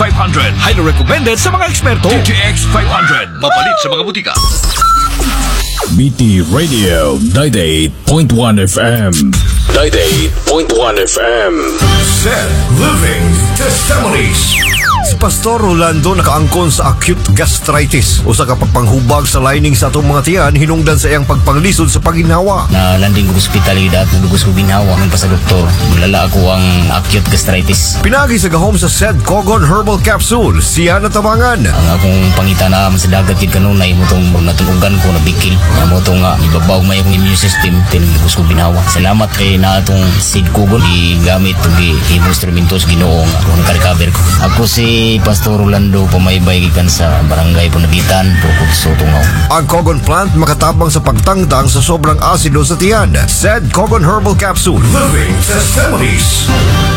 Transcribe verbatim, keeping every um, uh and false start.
five hundred. Highly recommended sa mga eksperto. D T X five hundred. Mapalit sa mga butika. B T Radio ninety-eight point one F M. ninety-eight point one F M. Said Living Testimonies. Si Pastor Rolando nakaangkon sa acute gastritis, usa ka pagpanghubag sa lining sa atong mga tiyan hinungdan sa iyang pagpanglisod sa paginawa. Na landing ko sa ospitalidad, nalugos ko binawa ng pa sa doktor. Mulala ako ang acute gastritis. Pinagi sa gahom sa Said Cogon Herbal Capsule, siya natabangan. Ang akong pangita na sa dagat yun kanunay mo itong natunugan ko na bikil. Na mo itong uh, ibabaw may akong immune system, tinulugos ko binawa. Salamat kay na itong Said Cogon, igamit itong i-instrumentos ginoong ako nakarecover ko. Ako si Pastor Rolando, pamaybay gikan sa barangay Punagitan, Bukod Sotungaw. Ang Cogon plant makatabang sa pagtangtang sa sobrang asido sa tiyan. Said Cogon Herbal Capsule. Living Testimonies.